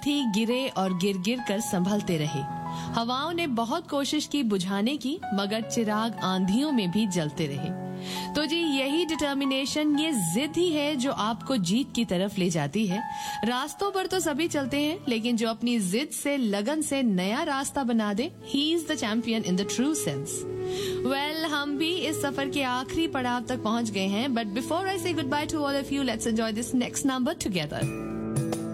थी गिरे और गिर गिर कर संभलते रहे। हवाओं ने बहुत कोशिश की बुझाने की, मगर चिराग आंधियों में भी जलते रहे। तो जी यही डिटर्मिनेशन, ये जिद ही है जो आपको जीत की तरफ ले जाती है। रास्तों पर तो सभी चलते हैं, लेकिन जो अपनी जिद से, लगन से नया रास्ता बना दे, he is the champion in the true sense. Well, हम भी इस सफर के आखिरी पड़ाव तक पहुंच गए हैं, बट बिफोर आई से good by two all of you, let's enjoy this next number together.